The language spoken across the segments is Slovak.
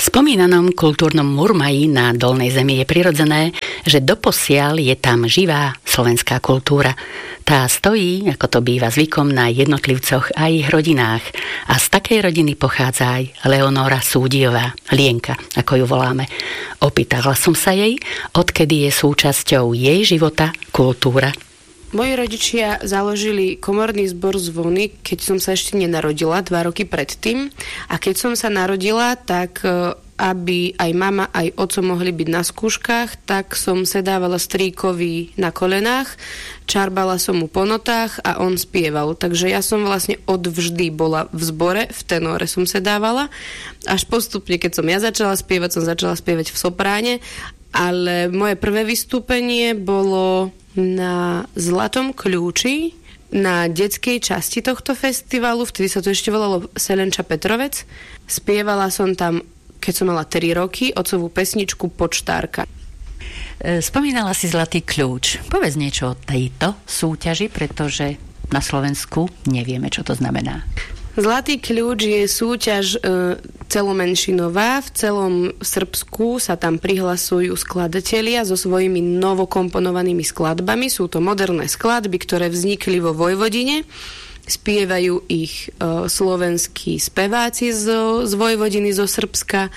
spomínanom kultúrnom Murmaji na Dolnej Zemi je prirodzené, že doposiaľ je tam živá slovenská kultúra. Tá stojí, ako to býva zvykom, na jednotlivcoch a ich rodinách. A z takej rodiny pochádza aj Leonora Súdiová, Lienka, ako ju voláme. Opýtala som sa jej, odkedy je súčasťou jej života kultúra. Moji rodičia založili komorný zbor Zvony, keď som sa ešte nenarodila, 2 roky predtým. A keď som sa narodila, tak aby aj mama, aj oco mohli byť na skúškach, tak som sedávala strýkovi na kolenách, čarbala som mu po notách a on spieval. Takže ja som vlastne odvždy bola v zbore, v tenóre som sedávala. Až postupne, keď som ja začala spievať v sopráne, ale moje prvé vystúpenie bolo na Zlatom kľúči, na detskej časti tohto festivalu, vtedy sa to ešte volalo Selenča Petrovec. Spievala som tam, keď som mala 3 roky, otcovú pesničku Počtárka. Spomínala si Zlatý kľúč. Povedz niečo o tejto súťaži, pretože na Slovensku nevieme, čo to znamená. Zlatý kľúč je súťaž celomenšinová. V celom Srbsku sa tam prihlasujú skladatelia so svojimi novokomponovanými skladbami. Sú to moderné skladby, ktoré vznikli vo Vojvodine. Spievajú ich slovenskí speváci z Vojvodiny, zo Srbska.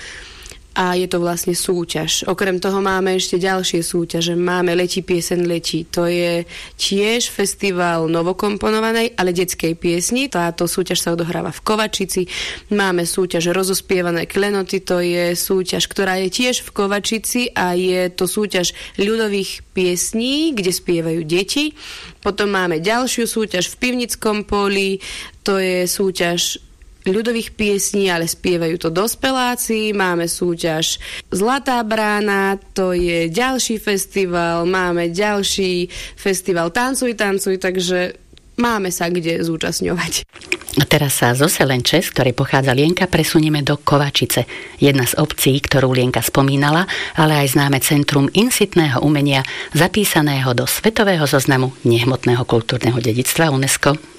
A je to vlastne súťaž. Okrem toho máme ešte ďalšie súťaže. Máme Letí pieseň letí. To je tiež festival novokomponovanej, ale detskej piesni. Táto súťaž sa odohráva v Kovačici. Máme súťaž Rozospievané klenoty. To je súťaž, ktorá je tiež v Kovačici a je to súťaž ľudových piesní, kde spievajú deti. Potom máme ďalšiu súťaž v Pivnickom poli. To je súťaž ľudových piesní, ale spievajú to dospeláci. Máme súťaž Zlatá brána, to je ďalší festival. Máme ďalší festival Tancuj, takže máme sa kde zúčastňovať. A teraz sa zo Selenče, z ktorej pochádza Lienka, presunieme do Kovačice. Jedna z obcí, ktorú Lienka spomínala, ale aj známe Centrum insitného umenia, zapísaného do Svetového zoznamu nehmotného kultúrneho dedičstva UNESCO.